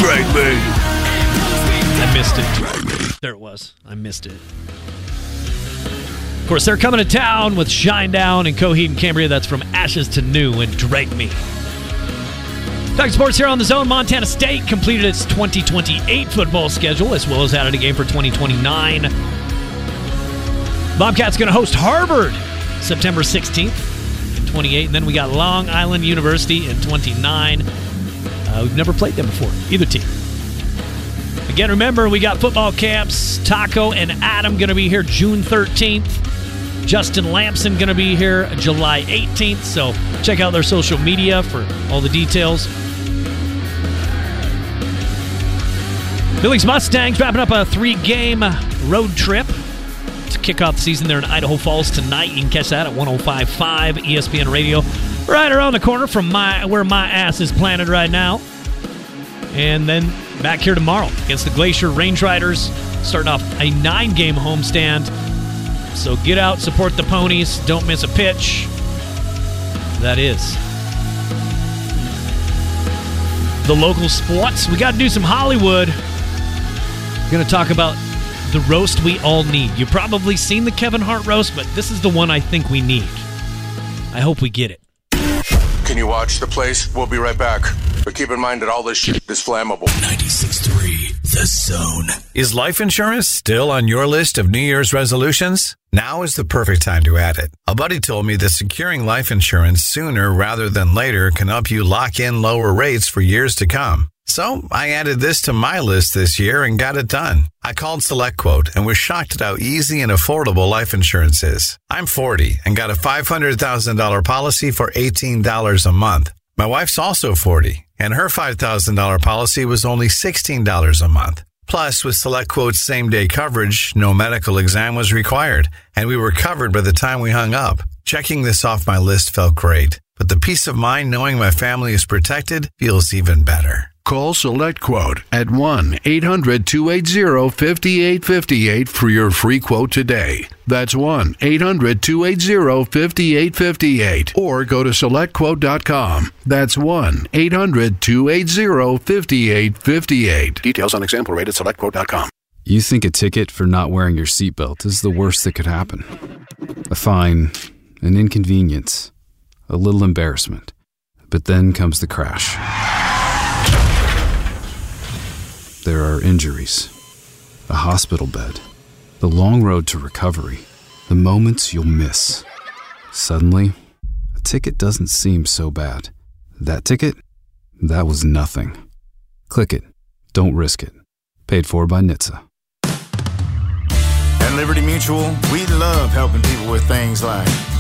Drag me. I missed it. There it was. I missed it. Of course, they're coming to town with Shinedown and Coheed and Cambria. That's From Ashes to New and Drag Me. Talking sports here on The Zone. Montana State completed its 2028 football schedule, as well as added a game for 2029. Bobcats going to host Harvard September 16th and 28. And then we got Long Island University in 29. We've never played them before, either team. Again, remember, we got football camps. Taco and Adam going to be here June 13th. Justin Lamson going to be here July 18th. So check out their social media for all the details. Billings Mustangs wrapping up a 3-game road trip to kick off the season there in Idaho Falls tonight. You can catch that at 105.5 ESPN Radio, right around the corner from where my ass is planted right now. And then back here tomorrow against the Glacier Range Riders, starting off a 9-game homestand. So get out, support the ponies, don't miss a pitch. That is the local sports. We got to do some Hollywood. We're going to talk about the roast we all need. You've probably seen the Kevin Hart roast, but this is the one I think we need. I hope we get it. Can you watch the place? We'll be right back. But keep in mind that all this shit is flammable. 96.3 The Zone. Is life insurance still on your list of New Year's resolutions? Now is the perfect time to add it. A buddy told me that securing life insurance sooner rather than later can help you lock in lower rates for years to come. So I added this to my list this year and got it done. I called SelectQuote and was shocked at how easy and affordable life insurance is. I'm 40 and got a $500,000 policy for $18 a month. My wife's also 40, and her $5,000 policy was only $16 a month. Plus, with SelectQuote's same-day coverage, no medical exam was required, and we were covered by the time we hung up. Checking this off my list felt great, but the peace of mind knowing my family is protected feels even better. Call SelectQuote at 1-800-280-5858 for your free quote today. That's 1-800-280-5858. Or go to SelectQuote.com. That's 1-800-280-5858. Details on example rate at SelectQuote.com. You think a ticket for not wearing your seatbelt is the worst that could happen. A fine, an inconvenience, a little embarrassment. But then comes the crash. There are injuries, a hospital bed, the long road to recovery, the moments you'll miss. Suddenly, a ticket doesn't seem so bad. That ticket? That was nothing. Click it. Don't risk it. Paid for by NHTSA. At Liberty Mutual, we love helping people with things like